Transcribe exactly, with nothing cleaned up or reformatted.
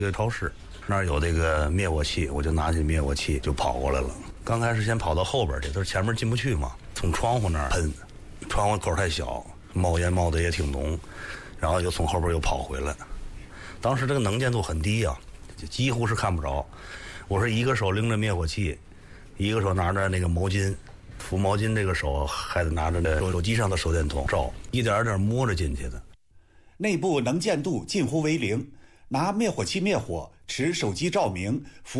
这个超市那儿有这个灭火器，我就拿起灭火器就跑过来了。刚开始先跑到后边去，他前面进不去嘛，从窗户那儿喷，窗户口太小，冒烟冒的也挺浓，然后又从后边又跑回来。当时这个能见度很低啊，几乎是看不着。我是一个手拎着灭火器，一个手拿着那个毛巾，扶毛巾这个手还得拿着那手机上的手电筒照，一点一点摸着进去的。 内部能见度近乎为零，拿灭火器灭火，持手机照明，扶